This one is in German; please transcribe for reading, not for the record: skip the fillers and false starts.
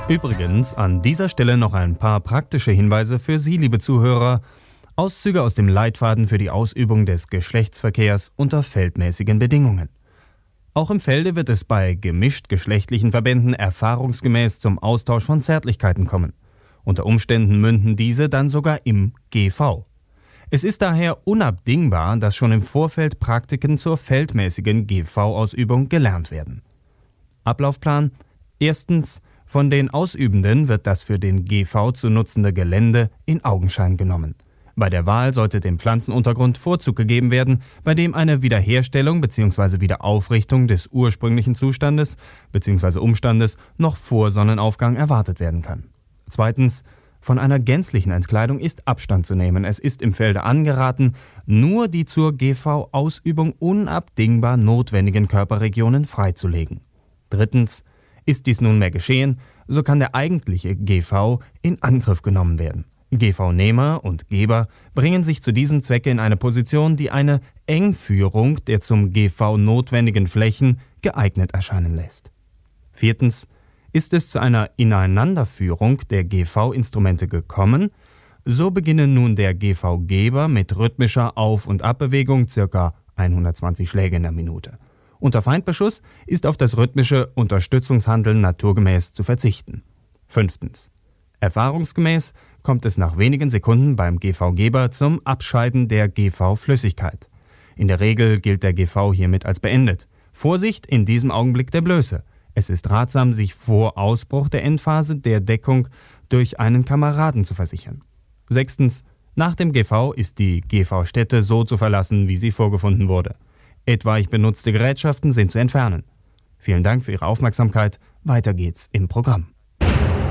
Übrigens an dieser Stelle noch ein paar praktische Hinweise für Sie, liebe Zuhörer. Auszüge aus dem Leitfaden für die Ausübung des Geschlechtsverkehrs unter feldmäßigen Bedingungen. Auch im Felde wird es bei gemischt-geschlechtlichen Verbänden erfahrungsgemäß zum Austausch von Zärtlichkeiten kommen. Unter Umständen münden diese dann sogar im GV. Es ist daher unabdingbar, dass schon im Vorfeld Praktiken zur feldmäßigen GV-Ausübung gelernt werden. Ablaufplan: Erstens, von den Ausübenden wird das für den GV zu nutzende Gelände in Augenschein genommen. Bei der Wahl sollte dem Pflanzenuntergrund Vorzug gegeben werden, bei dem eine Wiederherstellung bzw. Wiederaufrichtung des ursprünglichen Zustandes bzw. Umstandes noch vor Sonnenaufgang erwartet werden kann. Zweitens, von einer gänzlichen Entkleidung ist Abstand zu nehmen. Es ist im Felde angeraten, nur die zur GV-Ausübung unabdingbar notwendigen Körperregionen freizulegen. Drittens, ist dies nunmehr geschehen, so kann der eigentliche GV in Angriff genommen werden. GV-Nehmer und Geber bringen sich zu diesem Zwecke in eine Position, die eine Engführung der zum GV notwendigen Flächen geeignet erscheinen lässt. Viertens, ist es zu einer Ineinanderführung der GV-Instrumente gekommen, so beginne nun der GV-Geber mit rhythmischer Auf- und Abbewegung ca. 120 Schläge in der Minute. Unter Feindbeschuss ist auf das rhythmische Unterstützungshandeln naturgemäß zu verzichten. Fünftens, erfahrungsgemäß kommt es nach wenigen Sekunden beim GV-Geber zum Abscheiden der GV-Flüssigkeit. In der Regel gilt der GV hiermit als beendet. Vorsicht in diesem Augenblick der Blöße. Es ist ratsam, sich vor Ausbruch der Endphase der Deckung durch einen Kameraden zu versichern. Sechstens, nach dem GV ist die GV-Stätte so zu verlassen, wie sie vorgefunden wurde. Etwaig benutzte Gerätschaften sind zu entfernen. Vielen Dank für Ihre Aufmerksamkeit. Weiter geht's im Programm.